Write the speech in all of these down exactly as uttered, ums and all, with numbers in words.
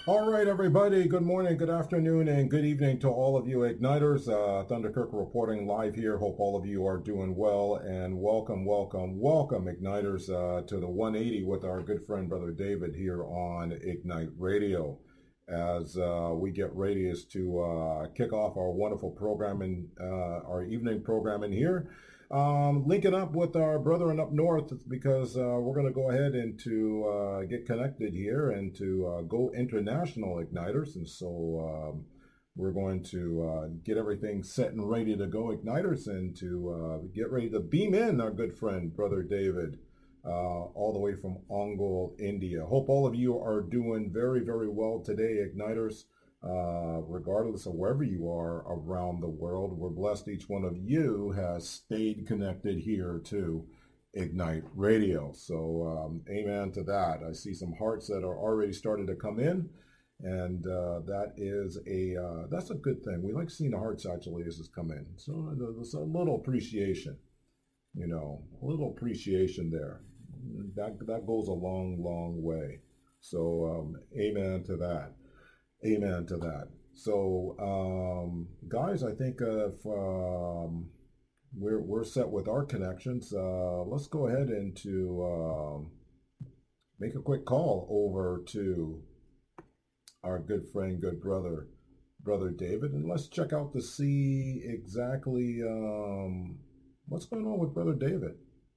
All right, everybody. Good morning, good afternoon, and good evening to all of you Igniters. Uh, Thunderkirk reporting live here. Hope all of you are doing well, and welcome, welcome, welcome, Igniters, uh, to the one eighty with our good friend Brother David here on Ignite Radio. As uh, we get ready is to uh, kick off our wonderful programming, uh, our evening programming here. Um, linking up with our brethren up north because uh, we're going to go ahead and to uh, get connected here and to uh, go international Igniters. And so um, we're going to uh, get everything set and ready to go Igniters and to uh, get ready to beam in our good friend, Brother David, uh, all the way from Ongole, India. Hope all of you are doing very, very well today, Igniters. Uh, regardless of wherever you are around the world, we're blessed each one of you has stayed connected here to Ignite Radio. So um, amen to that. I see some hearts that are already started to come in, and uh, that is a uh, that's a good thing. We like seeing the hearts actually as it's come in. So there's a little appreciation, you know, a little appreciation there. That that goes a long, long way. So um, amen to that. Amen to that. So, um, guys, I think uh, if um, we're we're set with our connections, uh, let's go ahead and to um, make a quick call over to our good friend, good brother, Brother David, and let's check out to see exactly um, what's going on with Brother David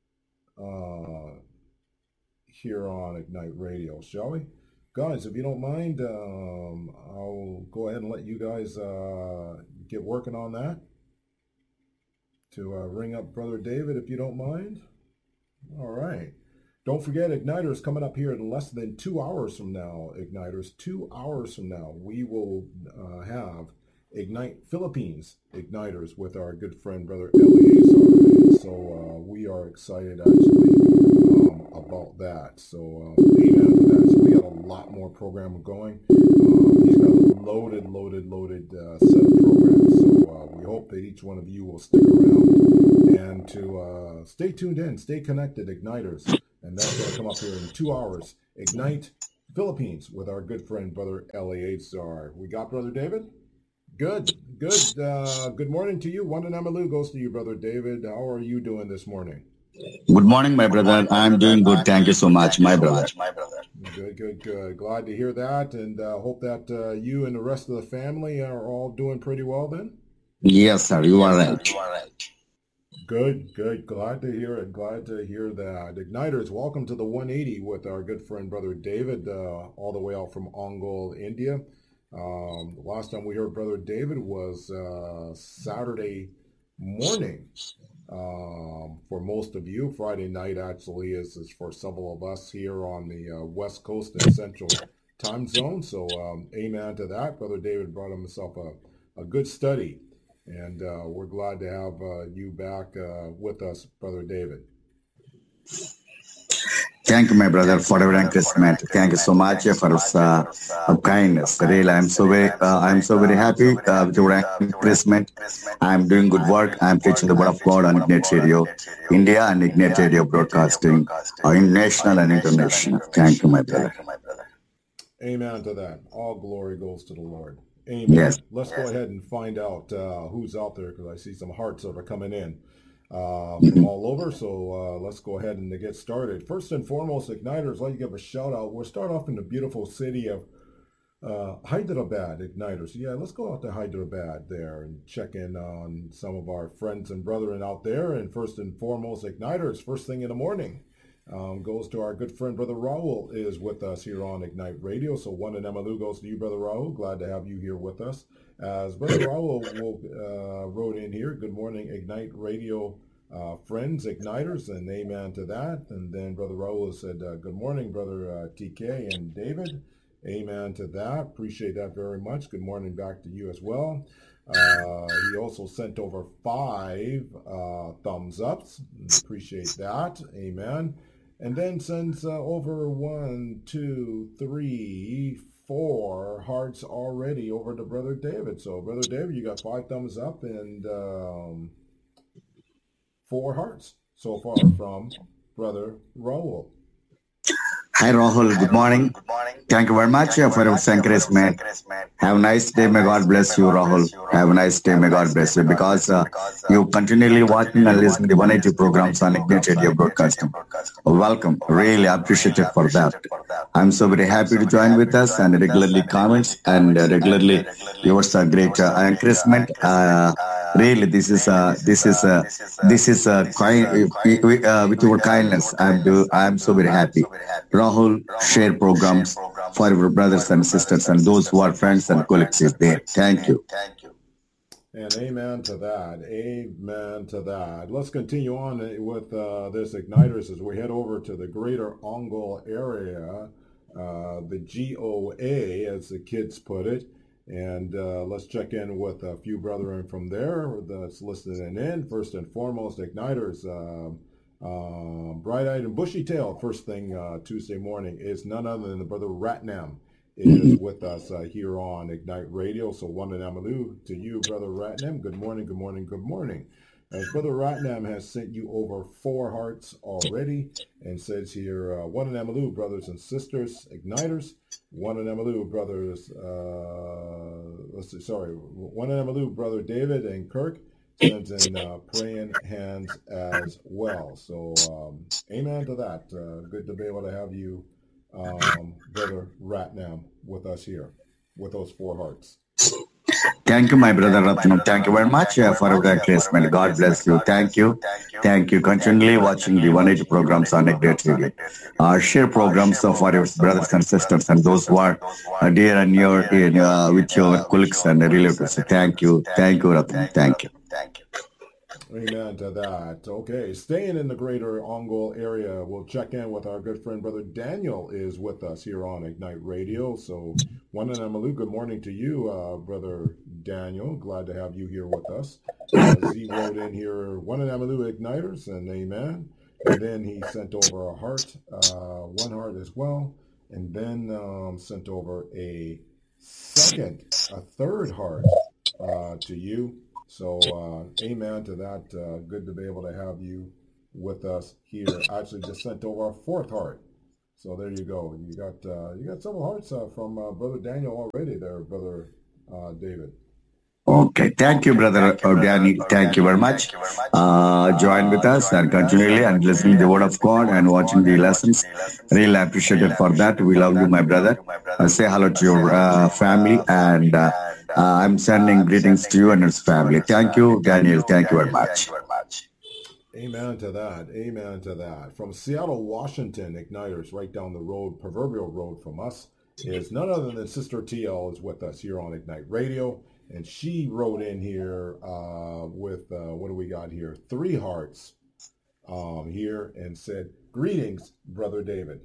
uh, here on Ignite Radio, shall we? Guys, if you don't mind, um, I'll go ahead and let you guys uh, get working on that to uh, ring up Brother David, if you don't mind. All right. Don't forget, Igniters coming up here in less than two hours from now, Igniters. Two hours from now, we will uh, have Ignite Philippines Igniters with our good friend, Brother Eleazar. So uh, we are excited, actually, um, about that. So, um, amen to that. So we got a lot more program going. Um, he's got a loaded, loaded, loaded uh, set of programs. So uh, we hope that each one of you will stick around and to uh, stay tuned in, stay connected, Igniters. And that's going to come up here in two hours. Ignite Philippines with our good friend, Brother Eleazar. We got Brother David? Good, good. Uh, good morning to you. Wandanamalu goes to you, Brother David. How are you doing this morning? Good morning, my brother. I'm doing good. Thank you so much, my brother. Good, good, good. Glad to hear that, and uh, hope that uh, you and the rest of the family are all doing pretty well then? Yes, sir. You are right. Good, good. Glad to hear it. Glad to hear that. Igniters, welcome to the one eighty with our good friend, Brother David, uh, all the way out from Ongole, India. Um, the last time we heard Brother David was uh, Saturday morning. Um, for most of you, Friday night actually is, is for several of us here on the uh, West Coast and Central Time Zone. So, um, amen to that. Brother David brought himself a, a good study, and uh, we're glad to have uh, you back uh, with us, Brother David. Thank you, my brother, for your encouragement. Thank you so much for uh, of kindness. Really, I'm so very, uh, I'm so very happy uh, with your encouragement. I'm doing good work. I'm preaching the word of God on Ignite Radio, India, and Ignite Radio Broadcasting, uh, in national and international. Thank you, my brother. Amen to that. All glory goes to the Lord. Amen. Yes. Let's go ahead and find out uh, who's out there, because I see some hearts that are coming in. Uh, from all over, so uh, let's go ahead and get started. First and foremost, Igniters, I'd like to give a shout out. We'll start off in the beautiful city of uh, Hyderabad, Igniters. Yeah, let's go out to Hyderabad there and check in on some of our friends and brethren out there. And first and foremost, Igniters, first thing in the morning um, goes to our good friend, Brother Raul, is with us here on Ignite Radio. So one in Emalu goes to you, Brother Raul. Glad to have you here with us. As Brother Raul will, uh, wrote in here, good morning, Ignite Radio uh, friends, Igniters, and amen to that. And then Brother Raul said, uh, good morning, Brother uh, T K and David. Amen to that. Appreciate that very much. Good morning back to you as well. Uh, he also sent over five uh, thumbs ups. Appreciate that. Amen. And then sends uh, over one, two, three, four hearts already over to Brother David. So, Brother David, you got five thumbs up and um, four hearts so far from Brother Raul. Hi, Rahul. Good morning. Thank you very much uh, for your encouragement. Have a nice day. May God bless you, Rahul. Have a nice day. May God bless you. Because uh, you continually watching and listening to the one eighty programs on Ignite Radio Broadcasting. Welcome. Really appreciate it for that. I'm so very happy to join with us and regularly comments and uh, regularly yours are great uh, encouragement. Uh, really, this is uh, this is uh, this is uh, kind, uh, with your kindness. I'm do I'm so very happy. Rahul, share programs for your brothers and sisters and those who are friends and colleagues is there. Thank you. And amen to that. Amen to that. Let's continue on with uh, this Igniters as we head over to the greater Ongole area, uh, the G O A, as the kids put it. And uh, let's check in with a few brethren from there that's listening in. First and foremost, Igniters, uh, uh, bright-eyed and bushy-tailed, first thing uh, Tuesday morning is none other than the brother Ratnam is with us uh, here on Ignite Radio. So one and Amalu to you, Brother Ratnam. Good morning, good morning, good morning. As Brother Ratnam has sent you over four hearts already and says here, uh, one and Amalu, brothers and sisters, Igniters. One and Amalu, brothers, uh, let's see, sorry, one and Amalu, Brother David and Kirk sends in uh, praying hands as well. So um, amen to that. Uh, good to be able to have you, um, Brother Ratnam, with us here with those four hearts. Thank you, my brother Ratnam. Thank you very much uh, for your encouragement. God bless you. Thank you. Thank you. Continually watching the one eighty programs on Ignite T V. Uh, share programs uh, for your brothers and sisters and those who are uh, dear and near in, uh, with your colleagues and relatives. Thank you. Thank you, Ratnam. Thank you. Amen to that. Okay, staying in the greater Ongole area, we'll check in with our good friend Brother Daniel is with us here on Ignite Radio. So one and Amalu, good morning to you, uh, Brother Daniel. Glad to have you here with us. Uh, Z wrote in here, one and Amalu Igniters, and amen. And then he sent over a heart, uh, one heart as well, and then um, sent over a second, a third heart uh, to you. So, uh, amen to that. Uh, good to be able to have you with us here. Actually, just sent over a fourth heart. So there you go. You got uh, you got several hearts uh, from uh, Brother Daniel already there, Brother uh, David. Okay, thank you, Brother Danny. Thank you very much. Uh, join with us and continually and listening to the Word of God and watching the lessons. Really appreciate it for that. We love you, my brother. Uh, say hello to your uh, family and uh, uh, I'm sending greetings to you and his family. Thank you, Daniel. Thank you very much. Amen to that. Amen to that. From Seattle, Washington, Igniters, right down the road, proverbial road from us, is none other than Sister T L is with us here on Ignite Radio. And she wrote in here uh, with, uh, what do we got here? Three hearts um, here and said, greetings, Brother David.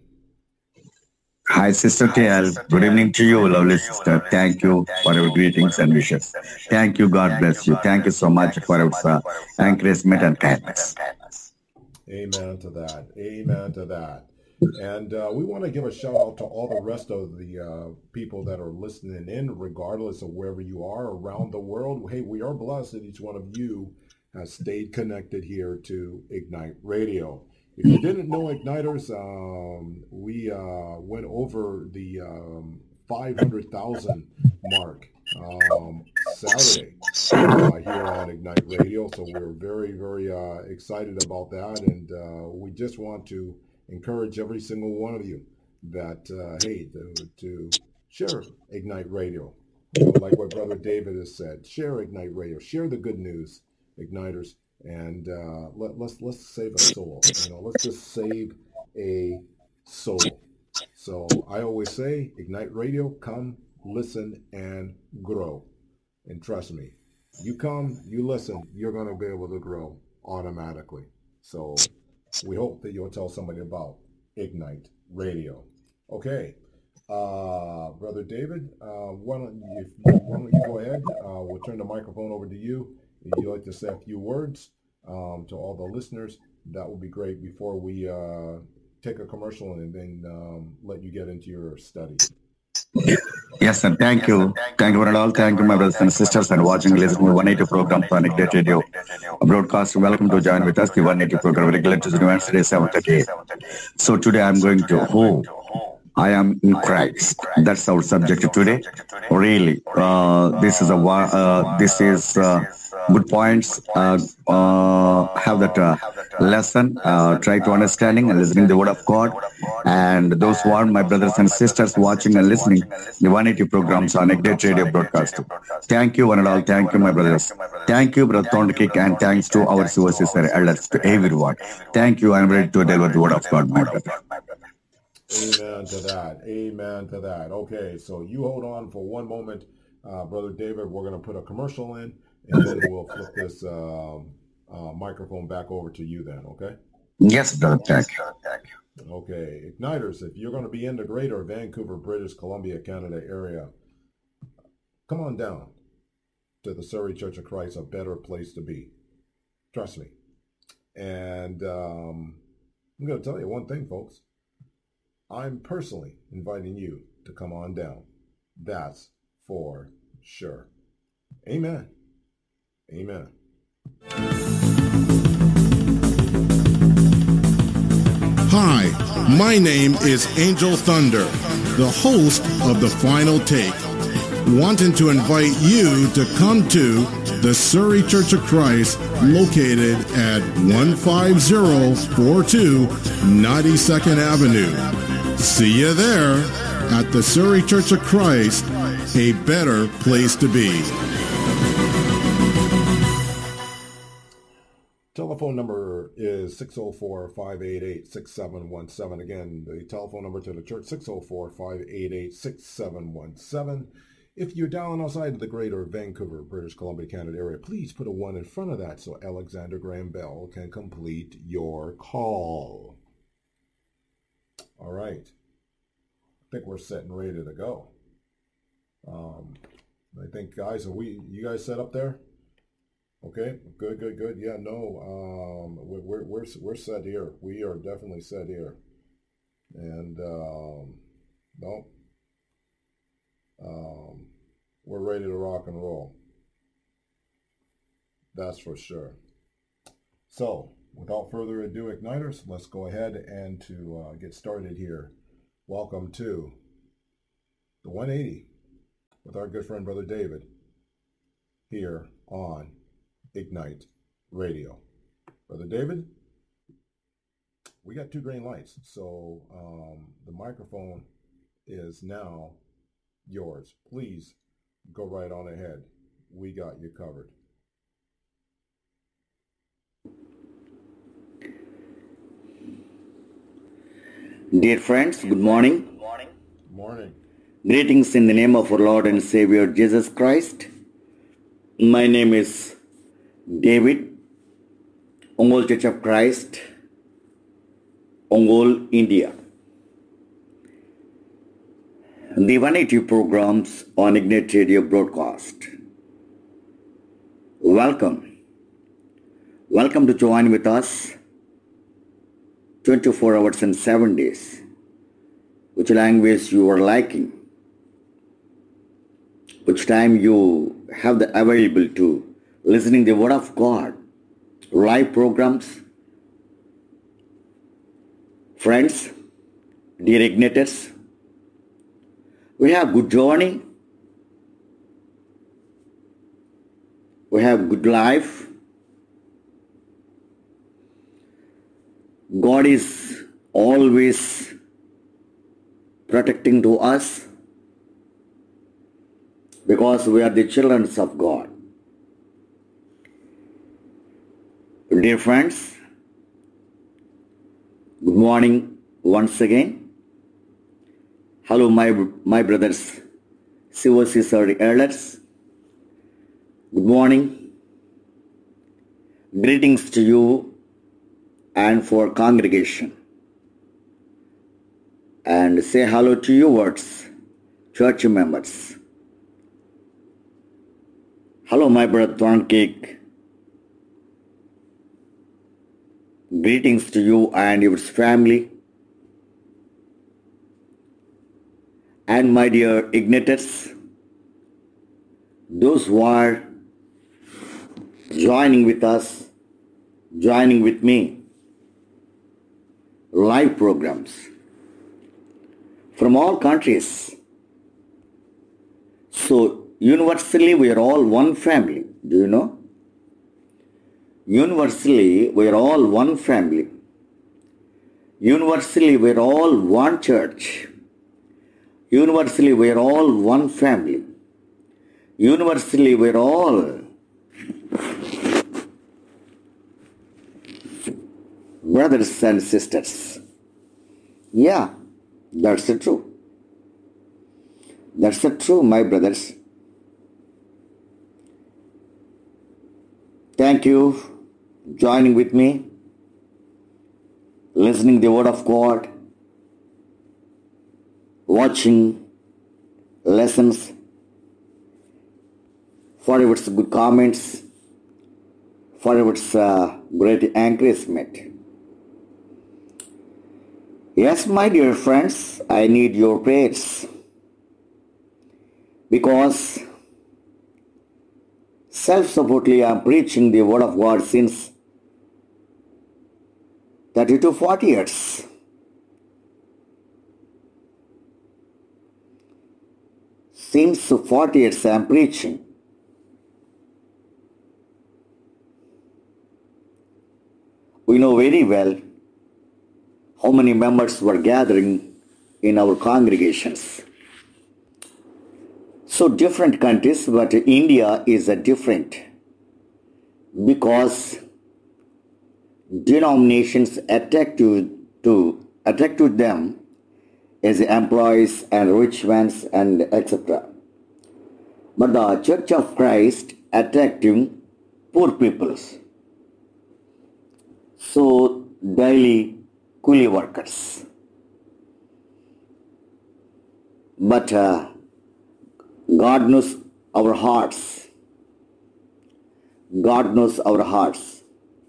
Hi, Sister T L. Good evening to you, lovely sister. Thank you for your greetings and wishes. Thank you. God bless you. Thank you so much for your uh, encouragement and kindness. Amen to that. Amen to that. And uh, we want to give a shout out to all the rest of the uh, people that are listening in, regardless of wherever you are around the world. Hey, we are blessed that each one of you has stayed connected here to Ignite Radio. If you didn't know Igniters, um, we uh, went over the um, five hundred thousand mark um, Saturday uh, here on Ignite Radio. So we're very, very uh, excited about that. And uh, we just want to encourage every single one of you that, uh, hey, to, to share Ignite Radio. You know, like what Brother David has said, share Ignite Radio, share the good news, Igniters. And uh, let, let's let's save a soul. You know, let's just save a soul. So I always say, Ignite Radio, come, listen, and grow. And trust me, you come, you listen, you're going to be able to grow automatically. So we hope that you'll tell somebody about Ignite Radio. Okay, uh, Brother David, uh, why don't you, why don't you go ahead? Uh, we'll turn the microphone over to you. If you'd like to say a few words um, to all the listeners, that would be great before we uh, take a commercial and then um, let you get into your study. Yes, sir. Thank you. Thank you for all. Thank you, my brothers and sisters, and watching, listening to one eighty program on Ignite Radio broadcast. Welcome to join with us, the one eighty program, regular to Wednesday, seven thirty. So today I'm going to, oh, I am in Christ. That's our subject today. Really, uh, this is a wa- uh, this is uh, good points. Uh, uh, have that uh, lesson. Uh, try to understanding and listening the word of God. And those who are my brothers and sisters watching and listening the one eighty programs on Ignite Radio broadcast. Thank you one and all. Thank you, my brothers. Thank you, Brother Thornkick, and thanks to our C O C sir, elders, to everyone. Thank you. I'm ready to deliver the word of God, my brother. Amen to that. Amen to that. Okay, so you hold on for one moment, uh, Brother David. We're going to put a commercial in, and then we'll flip this uh, uh, microphone back over to you then, okay? Yes, brother. Thank you. Okay, Igniters, if you're going to be in the greater Vancouver, British Columbia, Canada area, come on down to the Surrey Church of Christ, a better place to be. Trust me. And um, I'm going to tell you one thing, folks. I'm personally inviting you to come on down. That's for sure. Amen. Amen. Hi, my name is Angel Thunder, the host of The Final Take, wanting to invite you to come to the Surrey Church of Christ, located at one five zero four two ninety-second Avenue. See you there at the Surrey Church of Christ, a better place to be. Telephone number is six oh four, five eight eight, six seven one seven. Again, the telephone number to the church, six oh four, five eight eight, six seven one seven. If you're down outside of the greater Vancouver, British Columbia, Canada area, please put a one in front of that so Alexander Graham Bell can complete your call. All right. I think we're set and ready to go. Um, I think, guys, are we, you guys set up there? Okay, good, good, good. Yeah, no, um, we're, we're, we're set here. We are definitely set here. And, um, no, um, we're ready to rock and roll. That's for sure. So, without further ado, Igniters, let's go ahead and to uh, get started here. Welcome to the one eighty with our good friend, Brother David, here on Ignite Radio. Brother David, we got two green lights, so um, the microphone is now yours. Please go right on ahead. We got you covered. Dear friends, good morning. Good morning. Greetings in the name of our Lord and Savior Jesus Christ. My name is David, Ongole Church of Christ, Ongole, India. The one eighty programs on Ignite Radio broadcast. Welcome. Welcome to join with us twenty-four hours and seven days. Which language you are liking, which time you have the available to listening the word of God, live programs. Friends, dear Igniters, we have good journey, we have good life. God is always protecting to us because we are the children of God. Dear friends, good morning once again. Hello, my my brothers, C O C sir, elders. Good morning. Greetings to you and for congregation. And say hello to your words, church members. Hello, my brother Thornkick. Greetings to you and your family. And my dear Igniters, those who are joining with us, joining with me, live programs. from all countries. So, universally, we are all one family. Do you know? Universally, we are all one family. Universally, we are all one church. Universally, we are all one family. Universally, we are all brothers and sisters. Yeah, that's the truth. That's the truth, my brothers. Thank you joining with me, listening the word of God, watching lessons, for its good comments, for its uh, great encouragement. Yes, my dear friends, I need your prayers, because self-supportly I am preaching the word of God since thirty to forty years. Since forty years I am preaching. We know very well how many members were gathering in our congregations. So different countries, but India is a different, because denominations attract to, to attract to them as employees and rich ones and et cetera. But the Church of Christ attracting poor peoples. So daily coolie workers. But uh, God knows our hearts. God knows our hearts.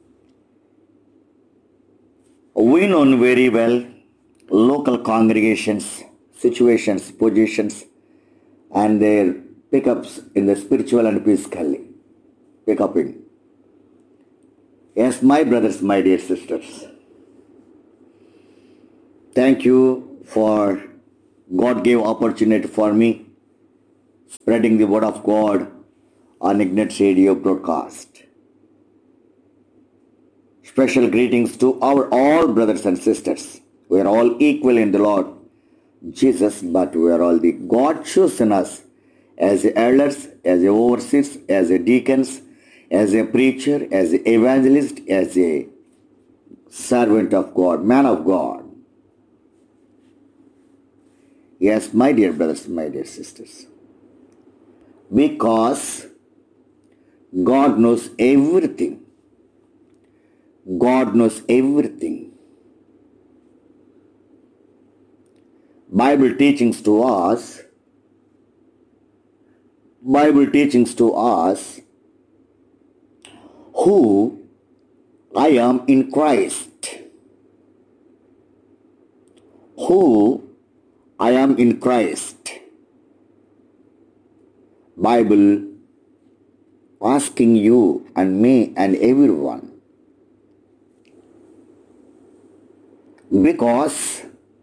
We know very well local congregations, situations, positions, and their pickups in the spiritual and physically. Pick up in. Yes, my brothers, my dear sisters. Thank you for God gave opportunity for me spreading the word of God on Ignite Radio broadcast. Special greetings to our all brothers and sisters. We are all equal in the Lord Jesus, but we are all the God chosen us as the elders, as the overseers, as the deacons, as a preacher, as an evangelist, as a servant of God, man of God. Yes, my dear brothers, my dear sisters. Because God knows everything. God knows everything. Bible teachings to us, Bible teachings to us, who I am in Christ. Who I am in Christ. Bible asking you and me and everyone. Because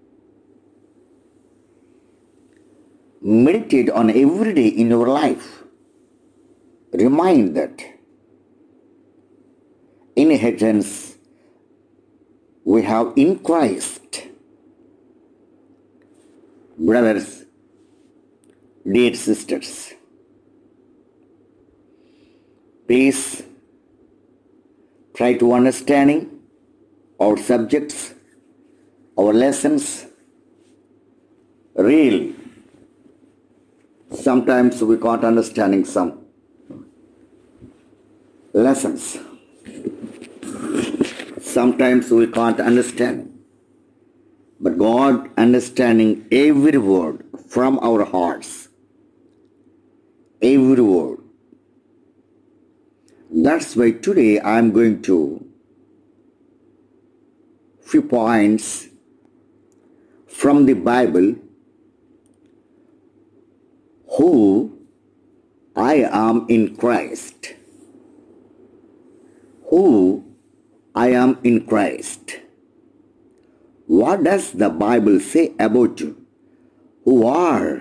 meditate on every day in your life. Remind that inheritance we have in Christ. Brothers, dear sisters, please try to understanding our subjects, our lessons. Really, sometimes we can't understanding some lessons. Sometimes we can't understand. But God understanding every word from our hearts. Every word. That's why today I am going to few points from the Bible. Who I am in Christ. Who I am in Christ. What does the Bible say about you? who are,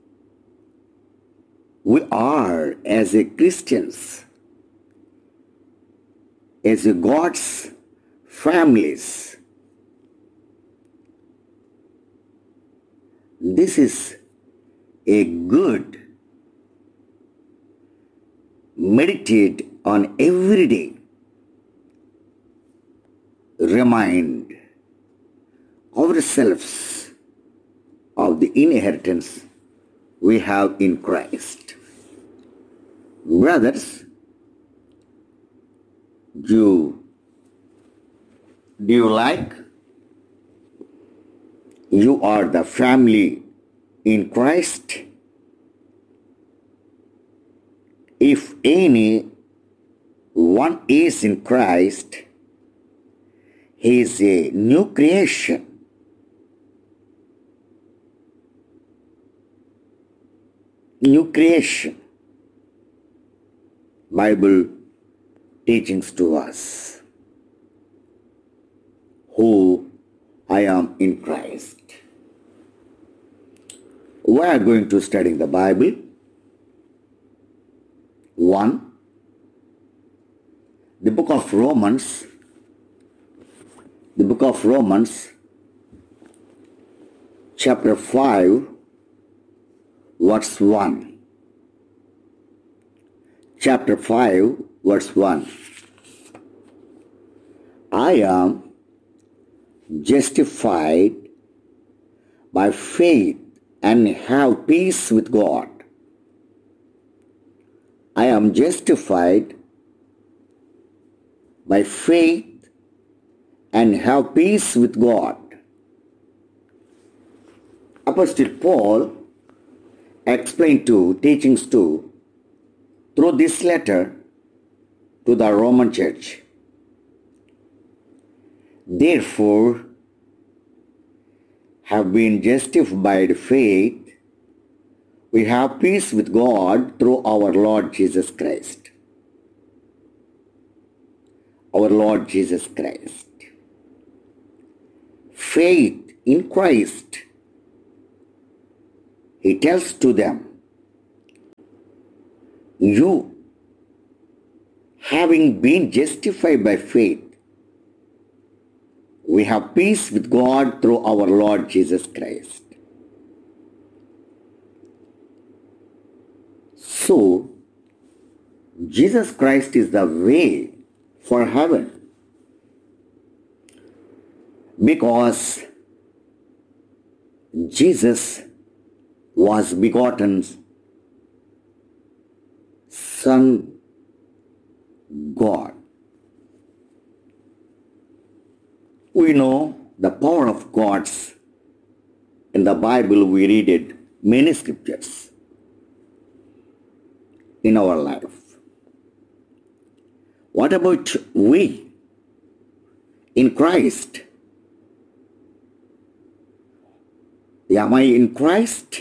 we are as a Christians, as a God's families. This is a good meditate on every day. Remind ourselves of the inheritance we have in Christ. Brothers, do, do you like? You are the family in Christ. If any one is in Christ, he is a new creation. New creation. Bible teachings to us. Who I am in Christ. We are going to study the Bible. One, the book of Romans, the book of Romans, chapter five, verse one. Chapter five, verse one. I am justified by faith and have peace with God. I am justified by faith and have peace with God. Apostle Paul explained to, teachings to, through this letter to the Roman church. Therefore, have been justified by faith, we have peace with God through our Lord Jesus Christ. Our Lord Jesus Christ. Faith in Christ. He tells to them, you, having been justified by faith, we have peace with God through our Lord Jesus Christ. So, Jesus Christ is the way for heaven. Because Jesus was begotten Son God. We know the power of God's. In the Bible we read it, many scriptures in our life. What about we in Christ? Am I in Christ?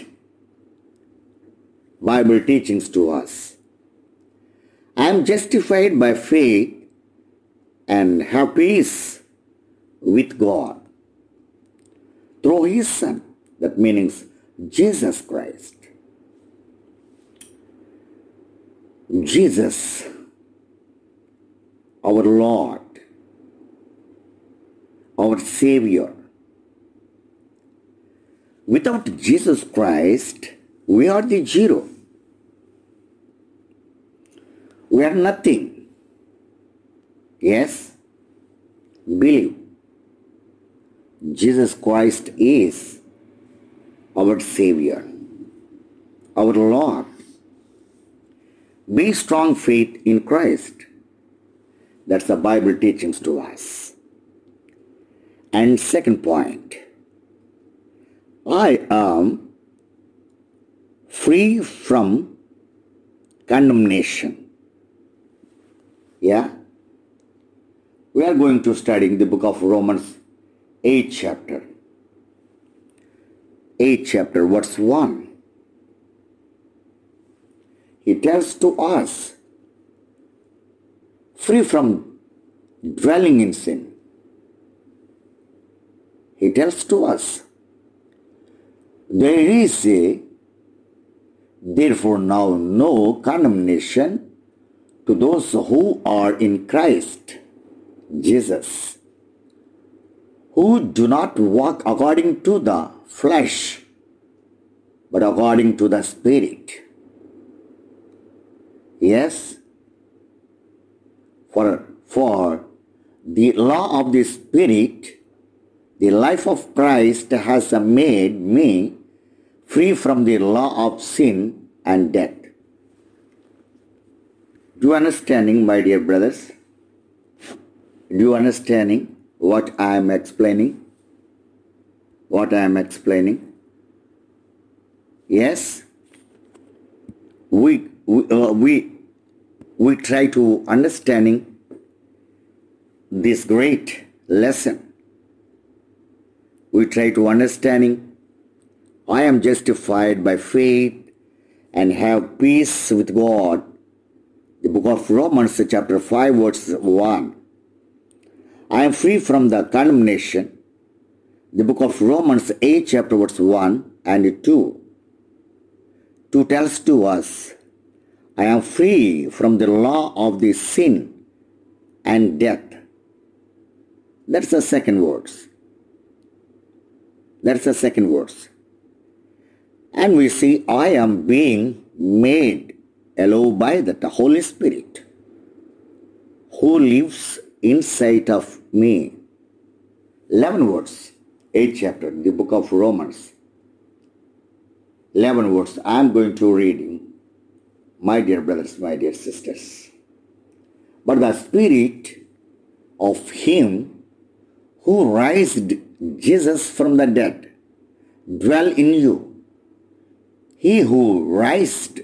Bible teachings to us. I am justified by faith and have peace with God through His Son. That means Jesus Christ. Jesus, our Lord, our Savior. Without Jesus Christ, we are the zero. We are nothing. Yes? Believe. Jesus Christ is our Savior, our Lord. Be strong faith in Christ. That's the Bible teachings to us. And second point, I am free from condemnation. Yeah? We are going to study the book of Romans, eighth chapter. eighth chapter, verse one. He tells to us, free from dwelling in sin. He tells to us, There is a, therefore now no condemnation to those who are in Christ Jesus, who do not walk according to the flesh, but according to the Spirit. Yes, for, for the law of the Spirit, the life of Christ has made me free from the law of sin and death. Do you understanding, my dear brothers? Do you understanding what I am explaining? What I am explaining? Yes? We, we, uh, we, we try to understanding this great lesson. We try to understanding I am justified by faith and have peace with God. The book of Romans chapter five verse one. I am free from the condemnation. The book of Romans eight chapter verse one and two. two tells to us, I am free from the law of the sin and death. That's the second verse. That's the second verse. And we see I am being made alive by the Holy Spirit who lives inside of me. eleven verse, eighth chapter, the book of Romans. eleven verse, I am going to reading, my dear brothers, my dear sisters. But the Spirit of Him who raised Jesus from the dead dwell in you. He who raised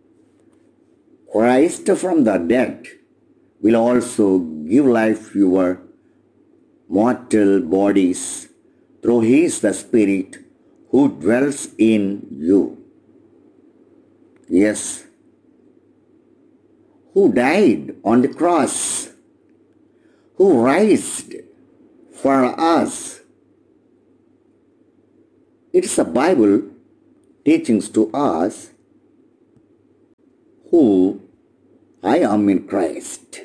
Christ from the dead will also give life to your mortal bodies through His the Spirit who dwells in you. Yes, who died on the cross, who raised for us. It's a Bible teachings to us who I am in Christ.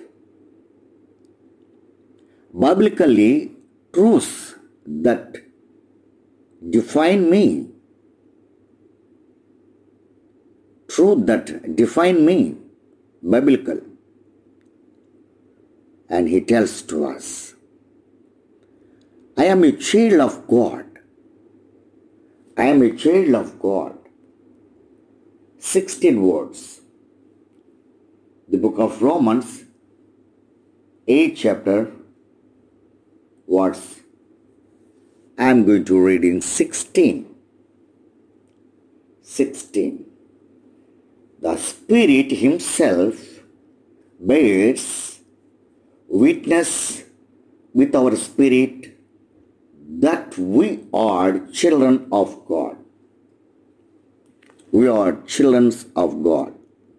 Biblically, truths that define me, truth that define me, biblical. And he tells to us, I am a child of God. I am a child of God. sixteen words. The book of Romans, eighth chapter, words. I am going to read in sixteen. sixteen. The Spirit Himself bears witness with our spirit that we are children of God. We are children of God.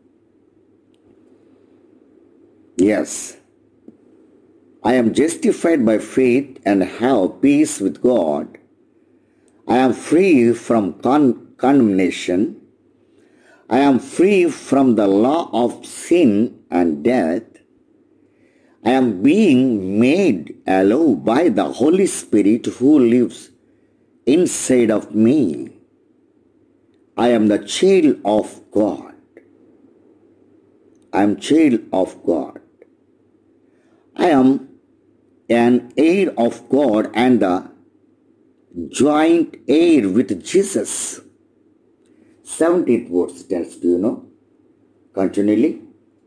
Yes, I am justified by faith and have peace with God. I am free from con- condemnation. I am free from the law of sin and death. I am being made alive by the Holy Spirit who lives inside of me. I am the child of God. I am child of God. I am an heir of God and the joint heir with Jesus. seventeenth verse tells, do you know? Continually.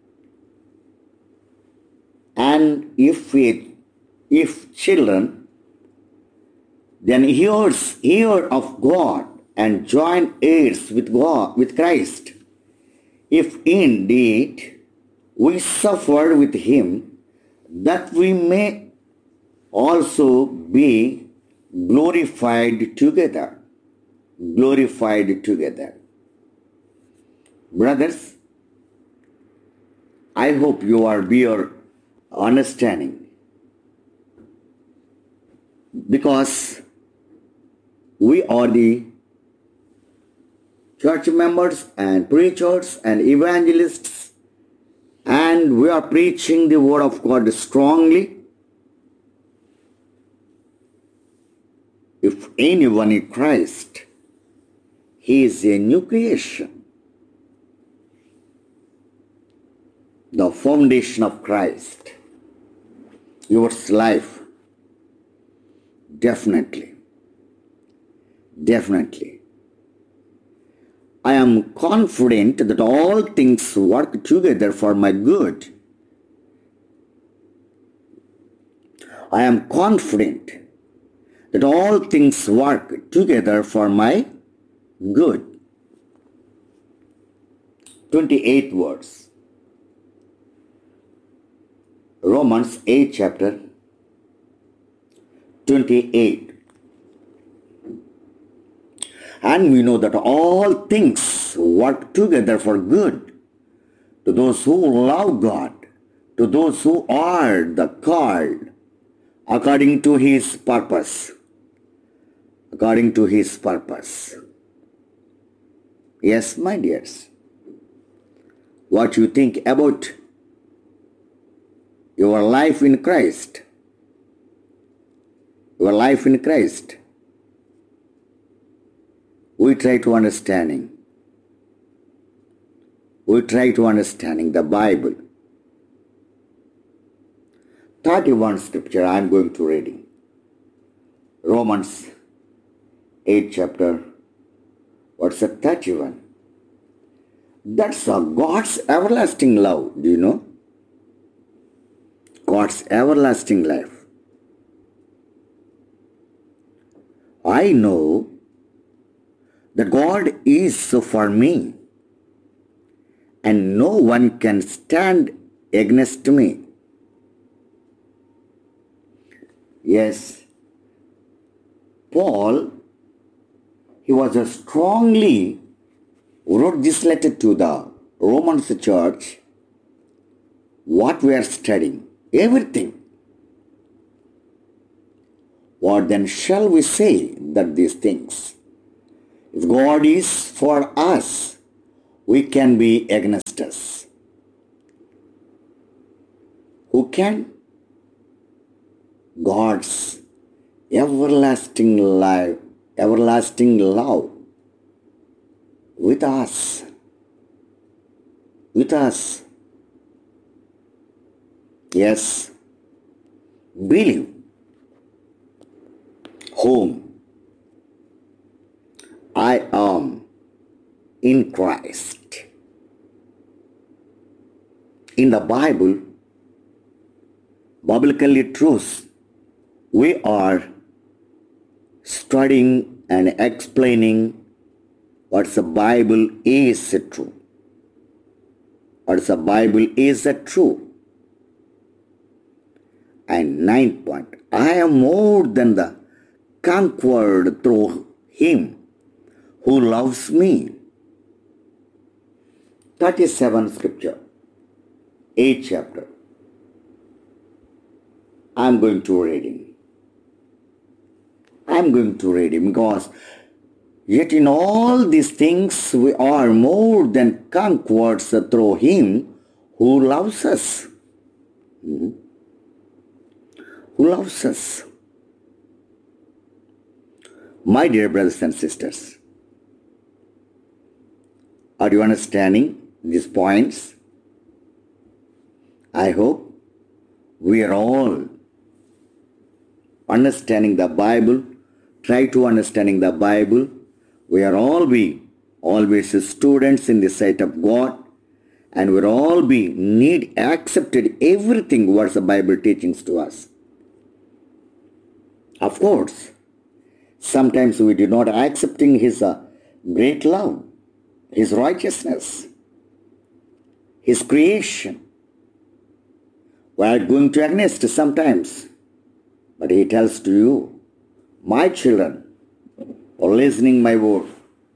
And if we, if children, then heirs, heir of God and joint heirs with God, with Christ. If indeed we suffered with Him, that we may also be glorified together. Glorified together. Brothers, I hope you are be your understanding, because we are the church members and preachers and evangelists, and we are preaching the word of God strongly. If anyone in Christ, he is a new creation. The foundation of Christ, your life, definitely, definitely. I am confident that all things work together for my good. I am confident that all things work together for my good. twenty-eighth verse. Romans eight chapter twenty-eight. And we know that all things work together for good to those who love God, to those who are the called according to his purpose. According to his purpose. Yes, my dears. What you think about your life in Christ? Your life in Christ. We try to understanding. We try to understanding the Bible. thirty-one scripture I am going to reading. Romans eight chapter, what's that, thirty-one? That's a God's everlasting love, do you know? God's everlasting life. I know that God is for me, and no one can stand against me. Yes, Paul, he was a strongly wrote this letter to the Roman church. What we are studying, everything. What then shall we say that these things? If God is for us, we can be against us. Who can? God's everlasting life, everlasting love with us. With us. Yes. Believe. Whom I am in Christ. In the Bible, biblically truths, we are studying and explaining what the Bible is true. What the Bible is true. And ninth point, I am more than the conquered through him who loves me. thirty-seven scripture, eighth chapter. I'm going to read him. I'm going to read him because yet in all these things we are more than conquerors through him who loves us. Hmm? Who loves us. My dear brothers and sisters, are you understanding these points? I hope we are all understanding the Bible, try to understanding the Bible. We are all be always students in the sight of God, and we're all be need accepted everything what the Bible teachings to us. Of course, sometimes we do not accepting his uh, great love, his righteousness, his creation. We are going to against sometimes. But he tells to you, my children, are listening my word.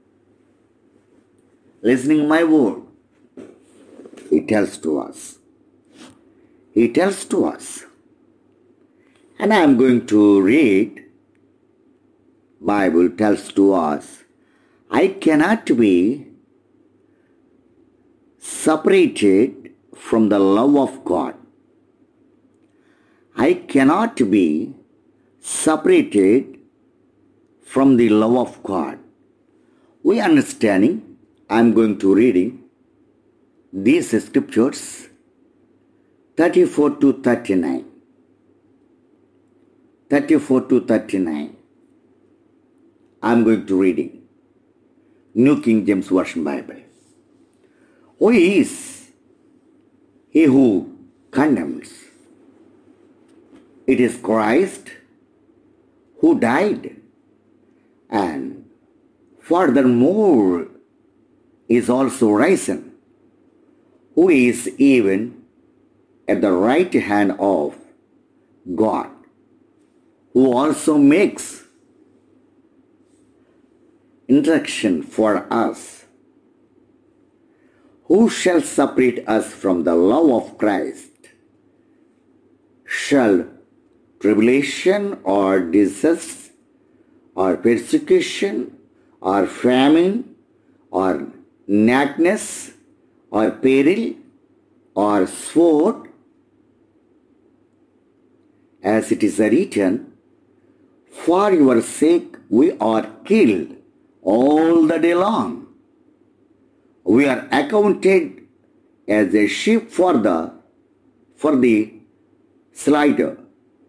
Listening my word. He tells to us. He tells to us. And I am going to read. Bible tells to us I cannot be separated from the love of God. I cannot be separated from the love of God. We understanding, I am going to reading these scriptures thirty-four to thirty-nine. thirty-four to thirty-nine. I am going to reading New King James Version Bible. Who is he who condemns? It is Christ who died, and furthermore is also risen, who is even at the right hand of God, who also makes intercession for us. Who shall separate us from the love of Christ? Shall tribulation or distress or persecution or famine or nakedness or peril or sword? As it is written, for your sake we are killed all the day long. We are accounted as a sheep for the for the slaughter.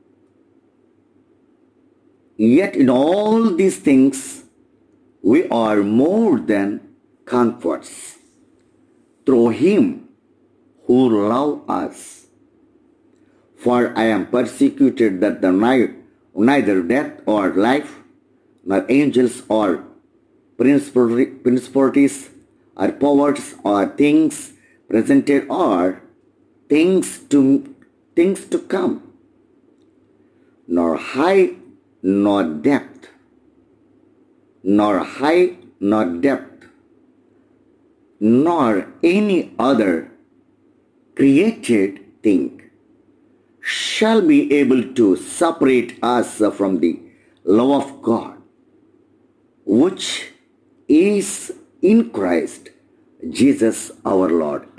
Yet in all these things we are more than conquerors through him who loved us. For I am persecuted that the ni- neither death or life, nor angels or principalities, or powers, or things presented, or things to things to come, nor high nor depth, nor high nor depth, nor any other created thing shall be able to separate us from the love of God, which is in Christ Jesus our Lord.